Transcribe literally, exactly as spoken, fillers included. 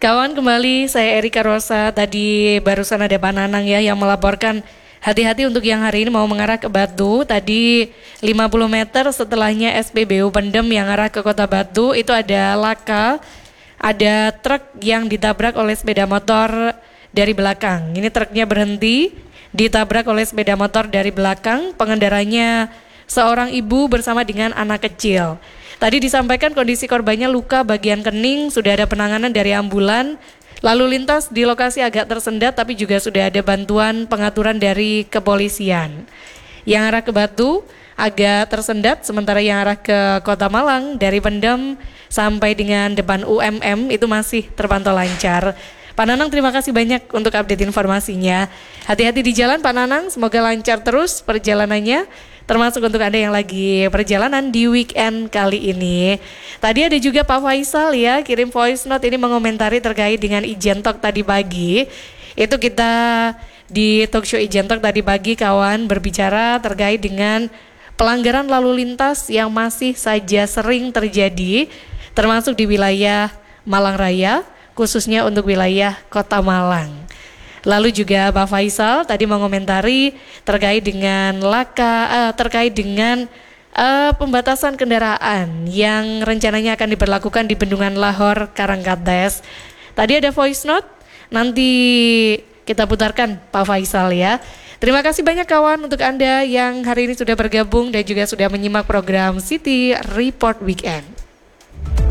Kawan, kembali saya Erika Rosa. Tadi barusan ada Pak Nanang ya yang melaporkan hati-hati untuk yang hari ini mau mengarah ke Batu. Tadi lima puluh meter setelahnya S P B U Pendem yang arah ke Kota Batu itu ada laka, ada truk yang ditabrak oleh sepeda motor dari belakang. Ini truknya berhenti, ditabrak oleh sepeda motor dari belakang, pengendaranya seorang ibu bersama dengan anak kecil. Tadi disampaikan kondisi korbannya luka bagian kening, sudah ada penanganan dari ambulan. Lalu lintas di lokasi agak tersendat tapi juga sudah ada bantuan pengaturan dari kepolisian. Yang arah ke Batu agak tersendat, sementara yang arah ke Kota Malang dari Pendem sampai dengan depan U M M itu masih terpantau lancar. Pak Nanang, terima kasih banyak untuk update informasinya. Hati-hati di jalan Pak Nanang, semoga lancar terus perjalanannya. Termasuk untuk Anda yang lagi perjalanan di weekend kali ini. Tadi ada juga Pak Faisal ya, kirim voice note ini mengomentari terkait dengan Ijen Talk tadi pagi. Itu kita di talk show Ijen Talk tadi pagi kawan berbicara terkait dengan pelanggaran lalu lintas yang masih saja sering terjadi, termasuk di wilayah Malang Raya, khususnya untuk wilayah Kota Malang. Lalu juga Pak Faisal tadi mengomentari terkait dengan laka, uh, terkait dengan uh, pembatasan kendaraan yang rencananya akan diberlakukan di Bendungan Lahor Karangkates. Tadi ada voice note, nanti kita putarkan Pak Faisal ya. Terima kasih banyak kawan untuk Anda yang hari ini sudah bergabung dan juga sudah menyimak program City Report Weekend.